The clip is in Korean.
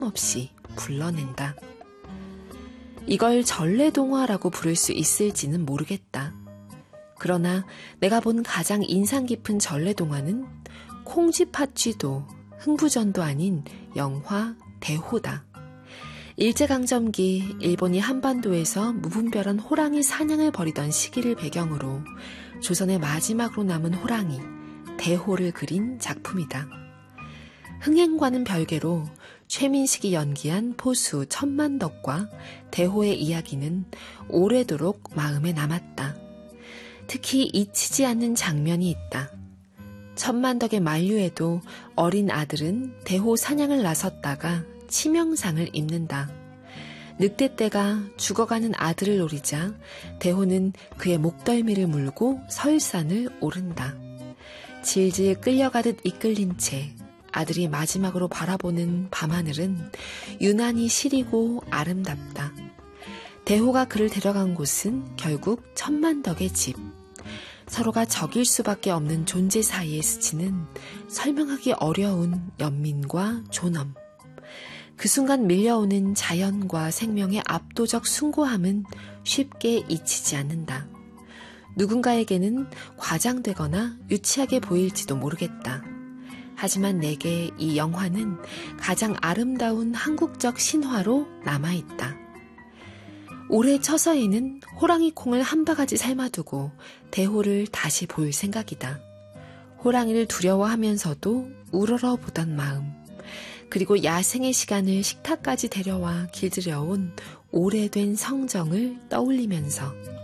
없이 불러낸다. 이걸 전래동화라고 부를 수 있을지는 모르겠다. 그러나 내가 본 가장 인상 깊은 전래동화는 콩쥐팥쥐도 흥부전도 아닌 영화 대호다. 일제강점기 일본이 한반도에서 무분별한 호랑이 사냥을 벌이던 시기를 배경으로 조선의 마지막으로 남은 호랑이 대호를 그린 작품이다. 흥행과는 별개로 최민식이 연기한 포수 천만덕과 대호의 이야기는 오래도록 마음에 남았다. 특히 잊히지 않는 장면이 있다. 천만덕의 만류에도 어린 아들은 대호 사냥을 나섰다가 치명상을 입는다. 늑대떼가 죽어가는 아들을 노리자 대호는 그의 목덜미를 물고 설산을 오른다. 질질 끌려가듯 이끌린 채 아들이 마지막으로 바라보는 밤하늘은 유난히 시리고 아름답다. 대호가 그를 데려간 곳은 결국 천만덕의 집. 서로가 적일 수밖에 없는 존재 사이에 스치는 설명하기 어려운 연민과 존엄. 그 순간 밀려오는 자연과 생명의 압도적 숭고함은 쉽게 잊히지 않는다. 누군가에게는 과장되거나 유치하게 보일지도 모르겠다. 하지만 내게 이 영화는 가장 아름다운 한국적 신화로 남아있다. 올해 처서에는 호랑이 콩을 한 바가지 삶아두고 대호를 다시 볼 생각이다. 호랑이를 두려워하면서도 우러러보던 마음, 그리고 야생의 시간을 식탁까지 데려와 길들여온 오래된 성정을 떠올리면서